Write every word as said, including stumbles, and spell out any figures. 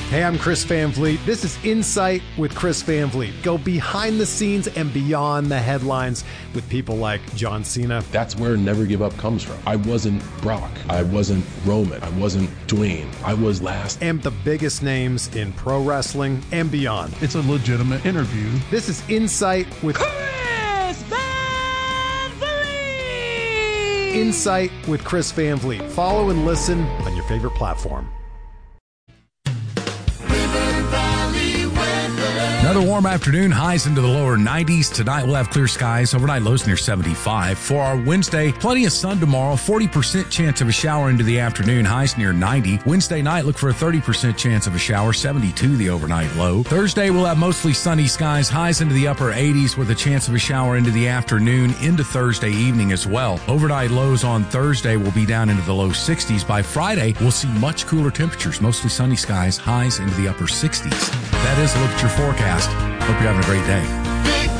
Hey, I'm Chris Van Vliet. This is Insight with Chris Van Vliet. Go behind the scenes and beyond the headlines with people like John Cena. That's where Never Give Up comes from. I wasn't Brock. I wasn't Roman. I wasn't Dwayne. I was last. And the biggest names in pro wrestling and beyond. It's a legitimate interview. This is Insight with Chris Van Vliet. Insight with Chris Van Vliet. Follow and listen on your favorite platform. Another warm afternoon, highs into the lower nineties. Tonight we'll have clear skies, overnight lows near seventy-five. For our Wednesday, plenty of sun tomorrow, forty percent chance of a shower into the afternoon, highs near ninety. Wednesday night, look for a thirty percent chance of a shower, seventy-two the overnight low. Thursday, we'll have mostly sunny skies, highs into the upper eighties with a chance of a shower into the afternoon, into Thursday evening as well. Overnight lows on Thursday will be down into the low sixties. By Friday, we'll see much cooler temperatures, mostly sunny skies, highs into the upper sixties. That is a look at your forecast. Hope you're having a great day.